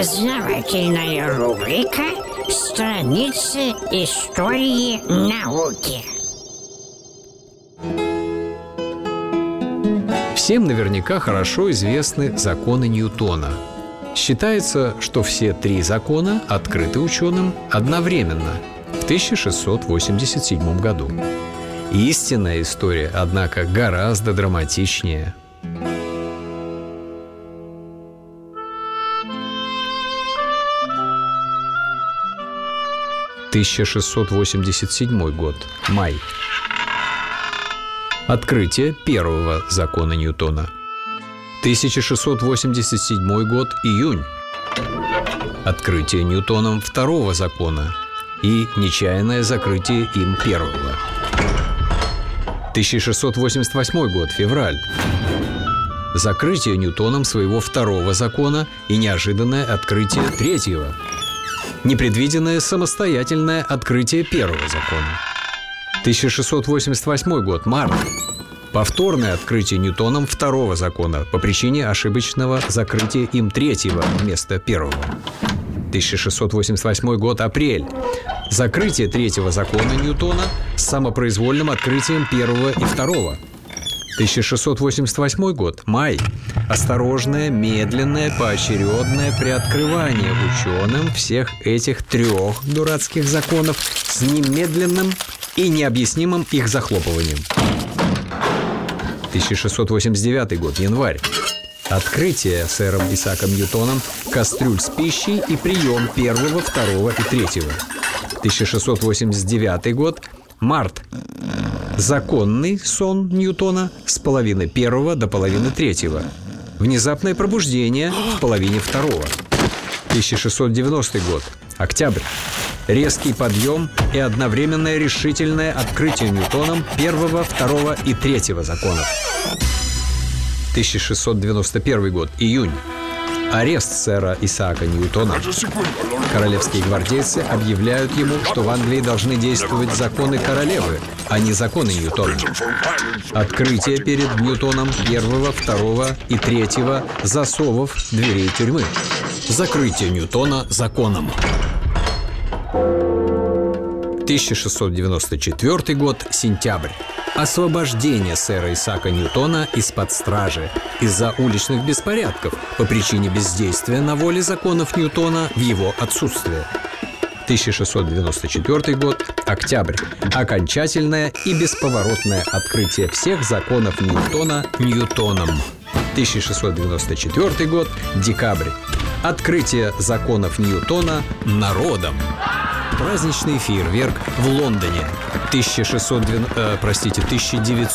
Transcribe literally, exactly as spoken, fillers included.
Познавательная рубрика «Страницы истории науки». Всем наверняка хорошо известны законы Ньютона. Считается, что все три закона открыты ученым одновременно в тысяча шестьсот восемьдесят седьмом году. Истинная история, однако, гораздо драматичнее. тысяча шестьсот восемьдесят седьмой год. Май. Открытие первого закона Ньютона. тысяча шестьсот восемьдесят седьмой год. Июнь. Открытие Ньютоном второго закона и нечаянное закрытие им первого. тысяча шестьсот восемьдесят восьмой год. Февраль. Закрытие Ньютоном своего второго закона и неожиданное открытие третьего. Непредвиденное самостоятельное открытие первого закона. тысяча шестьсот восемьдесят восьмой год. Март. Повторное открытие Ньютоном второго закона по причине ошибочного закрытия им третьего вместо первого. тысяча шестьсот восемьдесят восьмой год. Апрель. Закрытие третьего закона Ньютона с самопроизвольным открытием первого и второго. тысяча шестьсот восемьдесят восьмой год. Май. Осторожное, медленное, поочередное приоткрывание ученым всех этих трех дурацких законов с немедленным и необъяснимым их захлопыванием. тысяча шестьсот восемьдесят девятый год. Январь. Открытие сэром Исааком Ньютоном кастрюль с пищей и прием первого, второго и третьего. тысяча шестьсот восемьдесят девятый год. Март. Законный сон Ньютона с половины первого до половины третьего. Внезапное пробуждение в половине второго. тысяча шестьсот девяностый год. Октябрь. Резкий подъем и одновременное решительное открытие Ньютоном первого, второго и третьего законов. тысяча шестьсот девяносто первый год. Июнь. Арест сэра Исаака Ньютона. Королевские гвардейцы объявляют ему, что в Англии должны действовать законы королевы, а не законы Ньютона. Открытие перед Ньютоном первого, второго и третьего засовов дверей тюрьмы. Закрытие Ньютона законом. тысяча шестьсот девяносто четвёртый год. Сентябрь. Освобождение сэра Исаака Ньютона из-под стражи из-за уличных беспорядков по причине бездействия на воле законов Ньютона в его отсутствие. тысяча шестьсот девяносто четвёртый год. Октябрь. Окончательное и бесповоротное открытие всех законов Ньютона Ньютоном. тысяча шестьсот девяносто четвёртый год. Декабрь. Открытие законов Ньютона народом. Праздничный фейерверк в Лондоне. тысяча шестьсот, э, простите, тысяча девятьсот